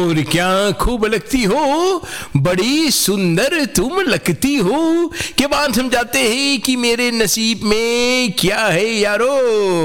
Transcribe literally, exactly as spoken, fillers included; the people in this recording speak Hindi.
और क्या खूब लगती हो, बड़ी सुंदर तुम लगती हो। के बाद समझाते हैं कि मेरे नसीब में क्या है यारो।